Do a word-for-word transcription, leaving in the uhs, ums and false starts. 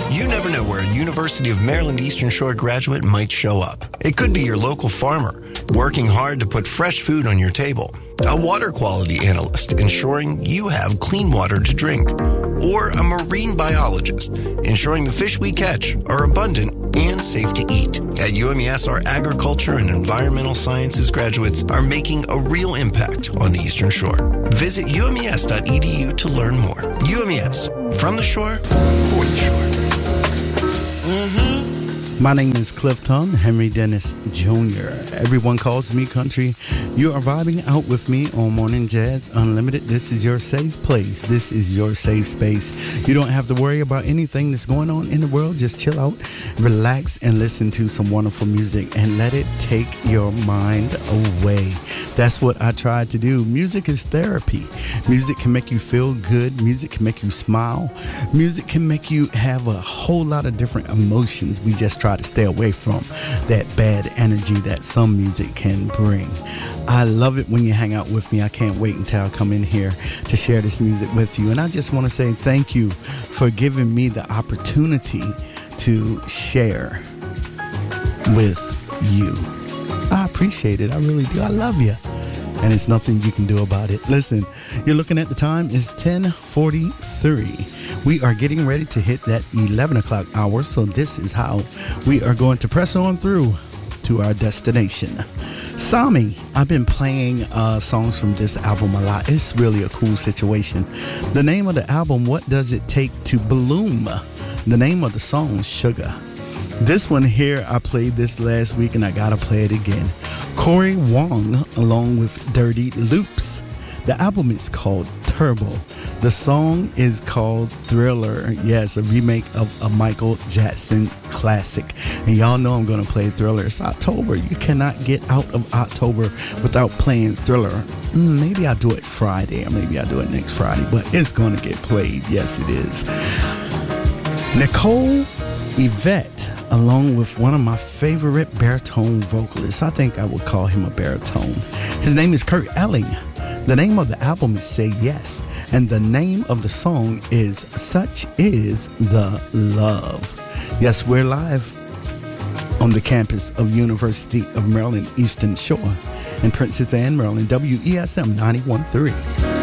You never know where a University of Maryland Eastern Shore graduate might show up. It could be your local farmer, working hard to put fresh food on your table, a water quality analyst, ensuring you have clean water to drink, or a marine biologist, ensuring the fish we catch are abundant and safe to eat. At U M E S, our agriculture and environmental sciences graduates are making a real impact on the Eastern Shore. Visit U M E S dot E D U to learn more. U M E S, from the shore, for the shore. Mm-hmm. My name is Clifton Henry Dennis Junior Everyone calls me country. You are vibing out with me on Morning Jazz Unlimited. This is your safe place. This is your safe space. You don't have to worry about anything that's going on in the world. Just chill out, relax, and listen to some wonderful music and let it take your mind away. That's what I tried to do. Music is therapy. Music can make you feel good. Music can make you smile. Music can make you have a whole lot of different emotions. We just try to stay away from that bad energy that some music can bring. I love it when you hang out with me. I can't wait until I come in here to share this music with you. And I just want to say thank you for giving me the opportunity to share with you. I appreciate it. I really do. I love you. And it's nothing you can do about it. Listen, you're looking at the time. It's ten forty-three. We are getting ready to hit that eleven o'clock hour. So this is how we are going to press on through to our destination. Sami, I've been playing uh, songs from this album a lot. It's really a cool situation. The name of the album, What Does It Take to Bloom? The name of the song is Sugar. This one here, I played this last week and I gotta play it again. Corey Wong along with Dirty Loops. The album is called Turbo. The song is called Thriller. Yes, a remake of a Michael Jackson classic. And y'all know I'm gonna play Thriller. It's October. You cannot get out of October without playing Thriller. Mm, maybe I'll do it Friday or maybe I'll do it next Friday, but it's gonna get played. Yes, it is. Nicole Yvette, along with one of my favorite baritone vocalists. I think I would call him a baritone. His name is Kurt Elling. The name of the album is Say Yes, and the name of the song is Such Is the Love. Yes, we're live on the campus of University of Maryland Eastern Shore in Princess Anne, Maryland, W E S M ninety-one point three.